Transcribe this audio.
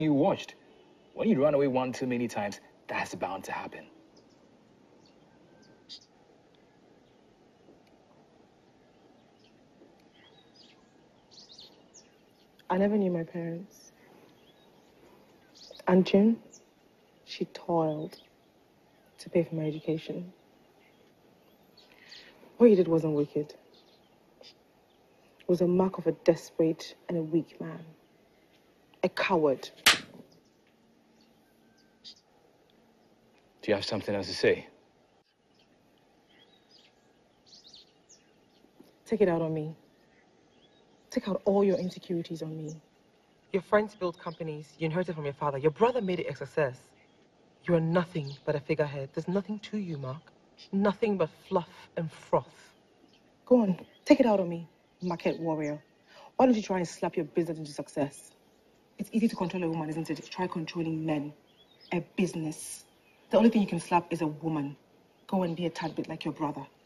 you watched. When you run away one too many times, that's bound to happen. I never knew my parents. And June, she toiled to pay for my education. What you did wasn't wicked. It was a mark of a desperate and a weak man. A coward. Do you have something else to say? Take it out on me. Take out all your insecurities on me. Your friends built companies you inherited from your father. Your brother made it a success. You are nothing but a figurehead. There's nothing to you, Mark. Nothing but fluff and froth. Go on, take it out on me, market warrior. Why don't you try and slap your business into success? It's easy to control a woman, isn't it? Try controlling men. A business. The only thing you can slap is a woman. Go and be a tad bit like your brother.